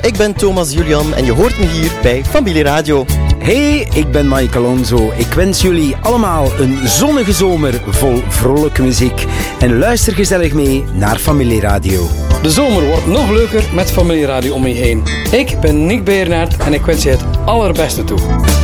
ik ben Thomas Julian en je hoort me hier bij Familie Radio. Hey, ik ben Mike Alonso. Ik wens jullie allemaal een zonnige zomer vol vrolijke muziek. En luister gezellig mee naar Familie Radio. De zomer wordt nog leuker met Familie Radio om je heen. Ik ben Nick Beernaert en ik wens je het allerbeste toe.